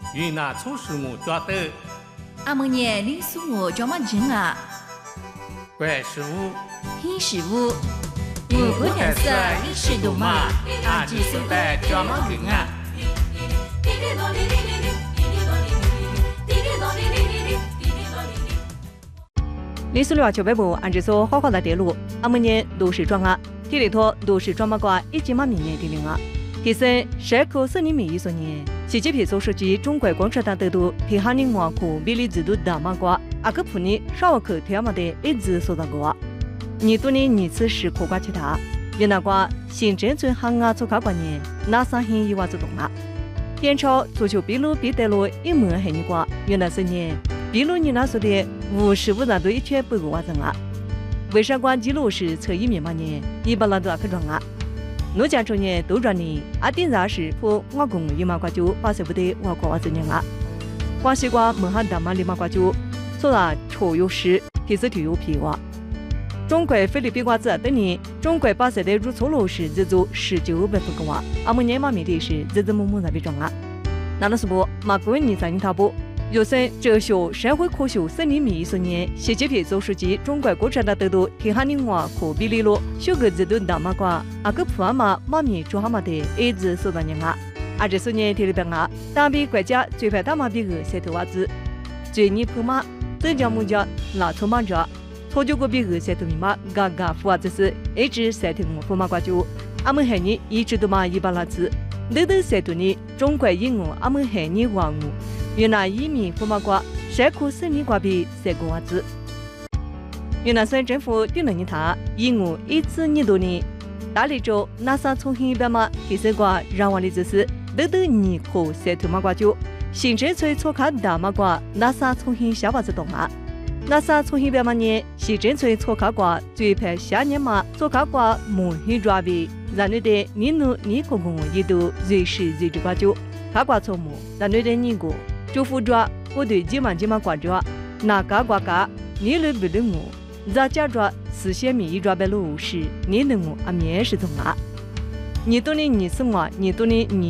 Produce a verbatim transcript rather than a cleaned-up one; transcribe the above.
云南从事木抓的， 阿么年你属我叫么人啊？ 怪师傅， 黑师傅，我不认识你是多嘛？阿几手的叫么人啊？ 历史六九百部，按这说好好的电路，阿么年都市庄啊，体力托都市庄嘛瓜一级嘛明年的零啊。提升社科森林民意说年，习近平总书记中国共产党得度提哈宁瓦库比例制度大马瓜，阿克普尼少克天马的一直说到过。年度的二次时刻瓜其他，越南瓜新政村行啊做卡过年，那三天一娃子动啊。天朝足球比路比得路一门黑你瓜，越南十年比路你那说的五十五人都一圈百个娃子啊。为啥关记录是测一面嘛年，一百人都阿克装啊。农家中年都让你阿丁รา是和我公一马瓜就八十不得我瓜娃子年啊。广西瓜门下大马里马瓜就说啦，错有事，其实就有屁话。中国菲律宾瓜子等年，中国八十的入错路是只做十九百分个娃，阿么年嘛面的是日日木木在被装啊。那那是不马国你在你他不？学生哲学、社会科学森林民意说年，习近平总书记中国共产党得度提哈宁娃可比例路，修个制度大马瓜，阿个普阿玛马面做哈嘛的一直说到年啊。阿这说年体里边啊，当比国家最派大马比个晒头娃子，最你普马浙江木家拉错马着，错就个比个晒头密码嘎嘎富娃子是一直晒头我普马瓜就，阿们海你一直都嘛一把拉子，都都晒头你中国英语阿们海你话我。越南移民富马瓜，社科森林瓜比三个娃子。越南省政府定了一塔，义务一次年度呢，大理州那啥重庆一边嘛，提升瓜让往的只是都都你可三头马瓜酒，新政村错卡大马瓜那啥重庆小娃子懂啊。那啥重庆边嘛呢，新政村错卡瓜最派下年嘛错卡瓜母黑抓比，让你的你努你公公一度瑞士瑞士瓜酒，卡瓜错母，让你的你个。政府抓我对几万几万挂抓，那嘎挂嘎，你来不能我，咱家抓四千米一抓白路是，你能我阿面是怎啊？你多的你是我，你多的你。